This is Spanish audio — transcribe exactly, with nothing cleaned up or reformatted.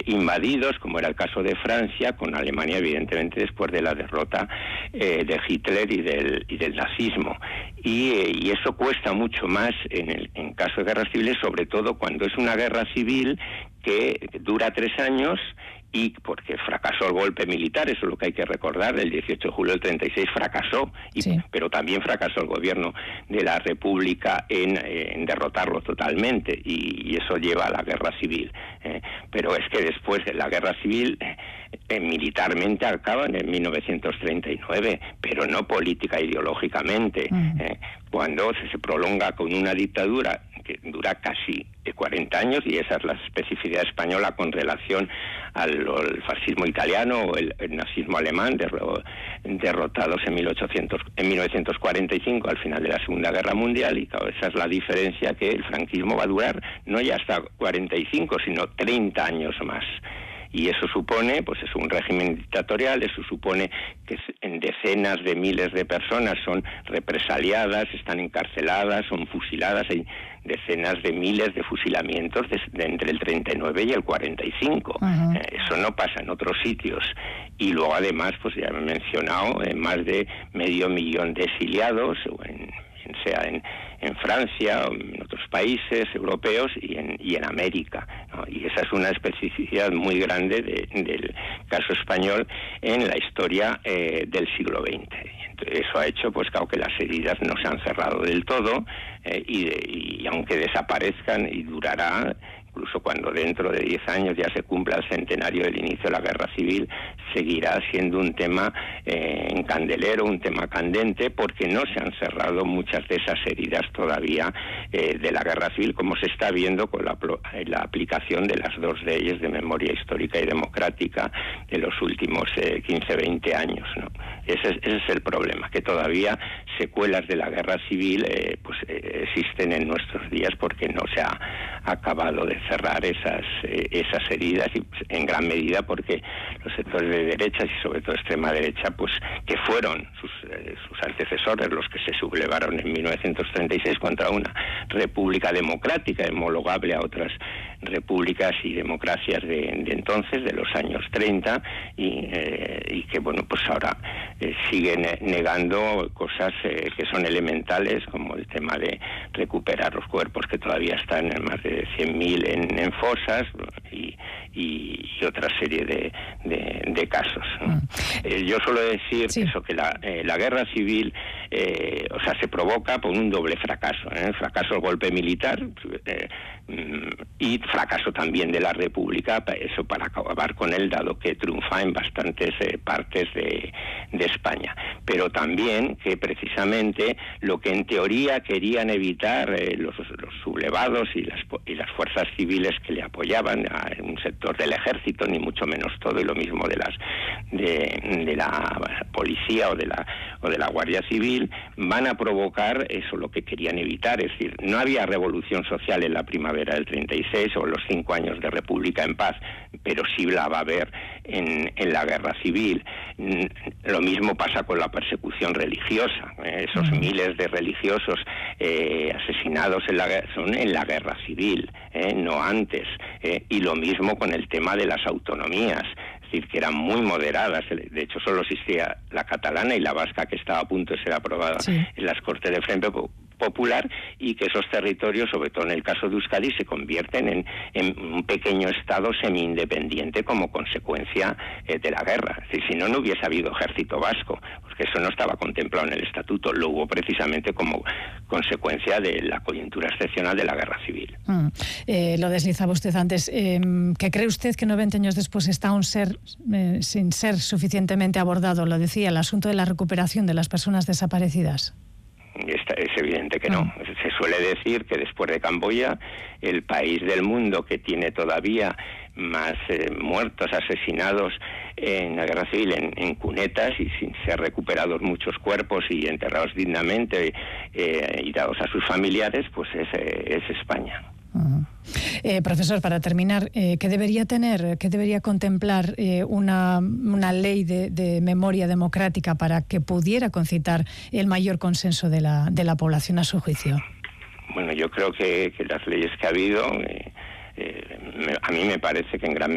invadidos, como era el caso de Francia, con Alemania, evidentemente, después de la derrota eh, de Hitler y del, y del nazismo. Y, eh, y eso cuesta mucho más en el en caso de guerras civiles, sobre todo cuando es una guerra civil que dura tres años, y porque fracasó el golpe militar, eso es lo que hay que recordar, el dieciocho de julio del treinta y seis fracasó, y, sí. pero también fracasó el gobierno de la República en, en derrotarlo totalmente, y, y eso lleva a la guerra civil. Eh, pero es que después de la guerra civil, eh, militarmente acaban en mil novecientos treinta y nueve, pero no política ideológicamente, uh-huh. eh, cuando se, se prolonga con una dictadura que dura casi cuarenta años, y esa es la especificidad española con relación al, al fascismo italiano o el, el nazismo alemán, derro, derrotados en, mil ochocientos, en mil novecientos cuarenta y cinco al final de la Segunda Guerra Mundial, y claro, esa es la diferencia, que el franquismo va a durar no ya hasta cuarenta y cinco, sino treinta años más. Y eso supone, pues es un régimen dictatorial, eso supone que en decenas de miles de personas son represaliadas, están encarceladas, son fusiladas, hay decenas de miles de fusilamientos de, de entre el treinta y nueve y el cuarenta y cinco. Uh-huh. Eh, eso no pasa en otros sitios. Y luego además, pues ya he mencionado, eh, más de medio millón de exiliados, o en, sea en, en Francia, o en otros países europeos y en, y en América, ¿no? Y esa es una especificidad muy grande de, del caso español en la historia eh, del siglo veinte. Entonces, eso ha hecho, pues claro, que las heridas no se han cerrado del todo, eh, y, de, y aunque desaparezcan, y durará, incluso cuando dentro de diez años ya se cumpla el centenario del inicio de la Guerra Civil, seguirá siendo un tema eh, en candelero, un tema candente, porque no se han cerrado muchas de esas heridas todavía eh, de la Guerra Civil, como se está viendo con la, la aplicación de las dos leyes de memoria histórica y democrática de los últimos eh, quince, veinte años, ¿no? Ese es, ese es el problema, que todavía secuelas de la Guerra Civil eh, pues eh, existen en nuestros días, porque no se ha acabado de cerrar esas eh, esas heridas, y pues, en gran medida porque los sectores de derecha, y sobre todo extrema derecha, pues que fueron sus, eh, sus antecesores los que se sublevaron en mil novecientos treinta y seis contra una república democrática homologable a otras repúblicas y democracias de, de entonces, de los años treinta, y, eh, y que bueno, pues ahora eh, siguen negando cosas eh, que son elementales, como el tema de recuperar los cuerpos que todavía están en más de cien mil en, en fosas, y, y, y otra serie de, de, de casos, ¿no? Mm. Eh, yo suelo decir sí. eso, que la, eh, la guerra civil eh, o sea, se provoca por un doble fracaso, ¿eh? Fracaso del golpe militar, eh, y fracaso también de la República, eso para acabar con él, dado que triunfa en bastantes eh, partes de, de España. Pero también que precisamente lo que en teoría querían evitar eh, los, los sublevados y las, y las fuerzas civiles que le apoyaban, a un sector del ejército, ni mucho menos todo, y lo mismo de las de, de la policía o de la o de la Guardia Civil, van a provocar eso, lo que querían evitar. Es decir, no había revolución social en la primavera del treinta y seis o los cinco años de República en paz, pero sí la va a haber en, en la guerra civil. Lo mismo pasa con la persecución religiosa. Esos mm. miles de religiosos eh, asesinados en la, son en la guerra civil, eh, no antes. Eh, y lo mismo con el tema de las autonomías. Es decir, que eran muy moderadas. De hecho, solo existía la catalana y la vasca, que estaba a punto de ser aprobada sí. en las Cortes de Frente Popular, y que esos territorios, sobre todo en el caso de Euskadi, se convierten en, en un pequeño estado semi-independiente como consecuencia eh, de la guerra. Es decir, si no, no hubiese habido ejército vasco, porque eso no estaba contemplado en el estatuto, lo hubo precisamente como consecuencia de la coyuntura excepcional de la guerra civil. Mm. Eh, lo deslizaba usted antes. Eh, ¿Qué cree usted que noventa años después está aún ser, eh, sin ser suficientemente abordado? Lo decía, el asunto de la recuperación de las personas desaparecidas. Es evidente que no. Se suele decir que después de Camboya, el país del mundo que tiene todavía más eh, muertos, asesinados en la guerra civil en, en cunetas, y sin ser recuperados muchos cuerpos y enterrados dignamente eh, y dados a sus familiares, pues es, eh, es España. Uh-huh. Eh, profesor, para terminar, eh, ¿qué debería tener, qué debería contemplar eh, una, una ley de, de memoria democrática para que pudiera concitar el mayor consenso de la, de la población, a su juicio? Bueno, yo creo que, que las leyes que ha habido, eh, eh, me, a mí me parece que en gran